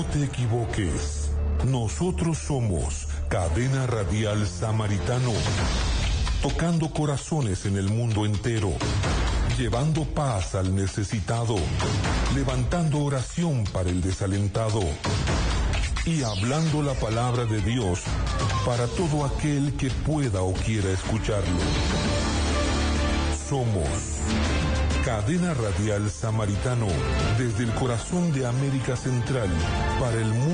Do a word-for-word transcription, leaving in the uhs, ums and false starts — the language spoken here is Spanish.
No te equivoques. Nosotros somos Cadena Radial Samaritano, tocando corazones en el mundo entero, llevando paz al necesitado, levantando oración para el desalentado y hablando la palabra de Dios para todo aquel que pueda o quiera escucharlo. Somos Cadena Radial Samaritano, desde el corazón de América Central, para el mundo.